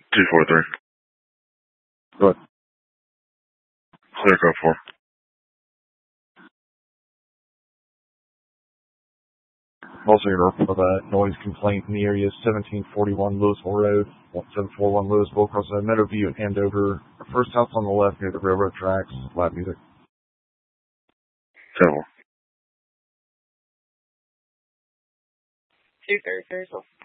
243. Go ahead. Clear code 4. Also, you're of a noise complaint in the area 1741 Louisville Road, 1741 Louisville, across Meadowview and Andover. First house on the left near the railroad tracks. Loud music. 10-4. 233.